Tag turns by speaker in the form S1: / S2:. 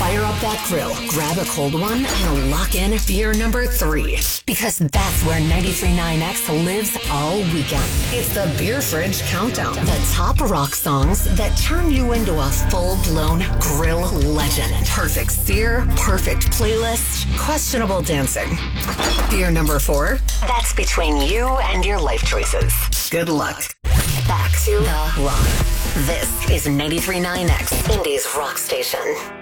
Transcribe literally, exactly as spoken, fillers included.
S1: fire up that grill, grab a cold one, and lock in beer number three. Because that's where ninety-three point nine X lives all weekend. It's the Beer Fridge Countdown. The top rock songs that turn you into a full-blown grill legend. Perfect steer, perfect playlist, questionable dancing. Beer number four, that's between you and your life choices. Good luck. Back to the rock. This is ninety-three point nine X, Indie's rock station.